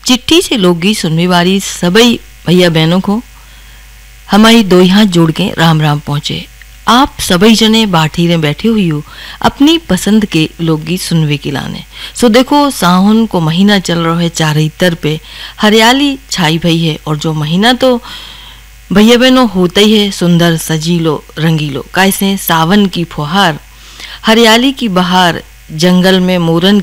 चिट्ठी से लोकगीत सुनने वाली सभी भैया बहनों को हमारी दो हाथ जोड़ के राम राम पहुँचे। आप सभी जने बाठी में बैठे हुई हो अपनी पसंद के लोकगीत सुनवे के लाने। सो देखो सावन को महीना चल रहा है, चारों तरफ पे हरियाली छाई भई है और जो महीना तो भैया बहनों होता ही है सुंदर सजीलो रंगीलो। कैसे सावन की फुहार, हरियाली की बहार, जंगल में मोरन